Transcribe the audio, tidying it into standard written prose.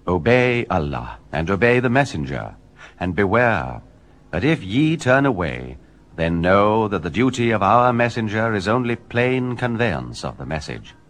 Obey Allah, and obey the messenger, and beware that if ye turn away, then know that the duty of our messenger is only plain conveyance of the message.